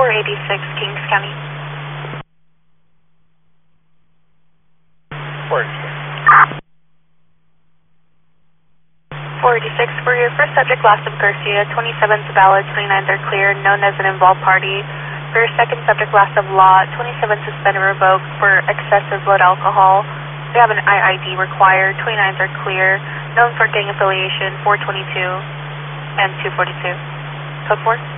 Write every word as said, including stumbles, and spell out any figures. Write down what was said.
four eighty-six, Kings County. four eighty-six. four eighty-six, for your first subject, last name Garcia, twenty-seventh valid, twenty-ninth are clear, known as an involved party. For your second subject, last of law, twenty-seven suspended revoked for excessive blood alcohol. We have an I I D required, twenty-ninth are clear, known for gang affiliation, four twenty-two and two forty-two. Code four?